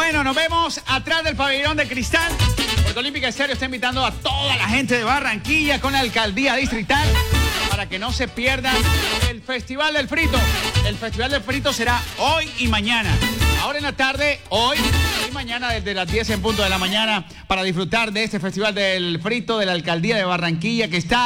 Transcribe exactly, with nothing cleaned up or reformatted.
Bueno, nos vemos atrás del pabellón de cristal. Puerto Olímpica Estéreo está invitando a toda la gente de Barranquilla con la alcaldía distrital para que no se pierdan el Festival del Frito. El Festival del Frito será hoy y mañana. Ahora en la tarde, hoy y mañana desde las diez en punto de la mañana para disfrutar de este Festival del Frito de la alcaldía de Barranquilla que está